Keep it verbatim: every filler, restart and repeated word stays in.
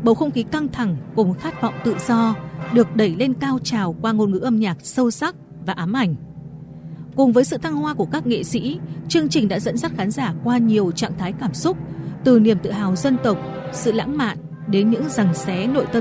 bầu không khí căng thẳng cùng khát vọng tự do được đẩy lên cao trào qua ngôn ngữ âm nhạc sâu sắc và ám ảnh. Cùng với sự thăng hoa của các nghệ sĩ, chương trình đã dẫn dắt khán giả qua nhiều trạng thái cảm xúc, từ niềm tự hào dân tộc, sự lãng mạn đến những giằng xé nội tâm